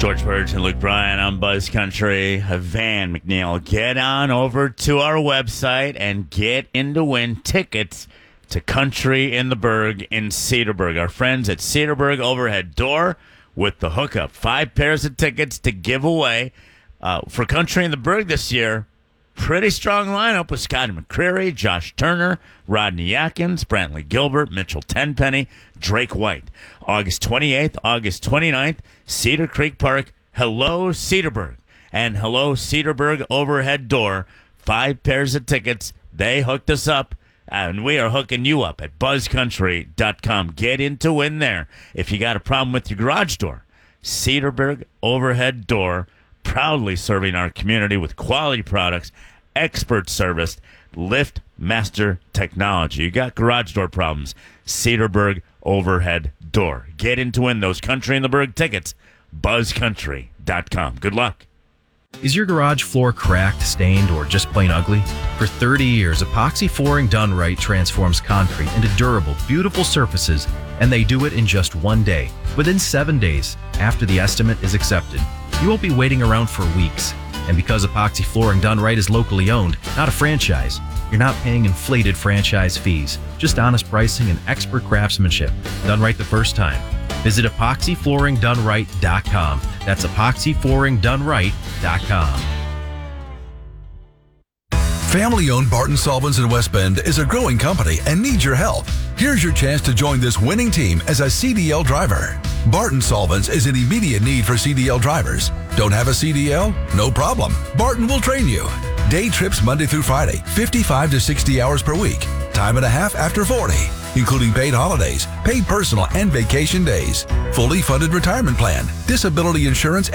George Birch and Luke Bryan on Buzz Country. Van McNeil, get on over to our website and get in to win tickets to Country in the Berg in Cedarburg. Our friends at Cedarburg Overhead Door with the hookup. 5 pairs of tickets to give away for Country in the Berg this year. Pretty strong lineup with Scotty McCreery, Josh Turner, Rodney Atkins, Brantley Gilbert, Mitchell Tenpenny, Drake White. August 28th, August 29th, Cedar Creek Park. Hello, Cedarburg. And hello, Cedarburg Overhead Door. 5 pairs of tickets. They hooked us up, and we are hooking you up at buzzcountry.com. Get in to win there. If you got a problem with your garage door, Cedarburg Overhead Door, proudly serving our community with quality products, expert service, LiftMaster technology. You got garage door problems, Cedarburg Overhead Door. Get in to win those Country in the Berg tickets, buzzcountry.com. Good luck. Is your garage floor cracked, stained, or just plain ugly? For 30 years, epoxy flooring done right transforms concrete into durable, beautiful surfaces, and they do it in just 1 day, within 7 days after the estimate is accepted. You won't be waiting around for weeks. And because epoxy flooring done right is locally owned, not a franchise, you're not paying inflated franchise fees, just honest pricing and expert craftsmanship, done right the first time. Visit epoxyflooringdoneright.com. That's epoxyflooringdoneright.com. Family-owned Barton Solvents in West Bend is a growing company and needs your help. Here's your chance to join this winning team as a CDL driver. Barton Solvents is in immediate need for CDL drivers. Don't have a CDL? No problem. Barton will train you. Day trips Monday through Friday, 55 to 60 hours per week. Time and a half after 40, including paid holidays, paid personal and vacation days. Fully funded retirement plan, disability insurance,